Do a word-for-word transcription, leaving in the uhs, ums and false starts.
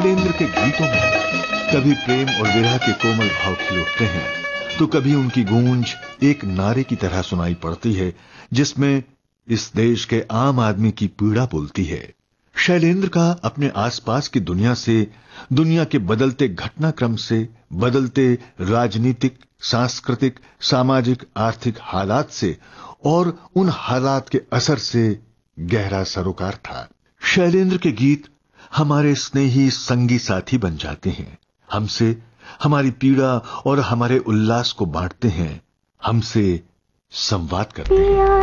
शैलेंद्र के गीतों में कभी प्रेम और विरह के कोमल भाव खिल उठते हैं, तो कभी उनकी गूंज एक नारे की तरह सुनाई पड़ती है जिसमें इस देश के आम आदमी की पीड़ा बोलती है। शैलेंद्र का अपने आसपास की दुनिया से, दुनिया के बदलते घटनाक्रम से, बदलते राजनीतिक, सांस्कृतिक, सामाजिक, आर्थिक हालात से और उन हालात के असर से गहरा सरोकार था। शैलेंद्र के गीत हमारे स्नेही संगी साथी बन जाते हैं, हमसे हमारी पीड़ा और हमारे उल्लास को बांटते हैं, हमसे संवाद करते हैं।